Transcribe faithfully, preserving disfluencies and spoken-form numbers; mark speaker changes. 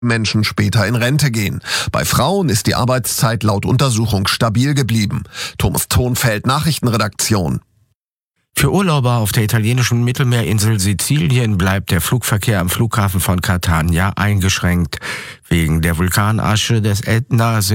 Speaker 1: Menschen später in Rente gehen. Bei Frauen ist die Arbeitszeit laut Untersuchung stabil geblieben. Thomas Thonfeld, Nachrichtenredaktion.
Speaker 2: Für Urlauber auf der italienischen Mittelmeerinsel Sizilien bleibt der Flugverkehr am Flughafen von Catania eingeschränkt. Wegen der Vulkanasche des Ätna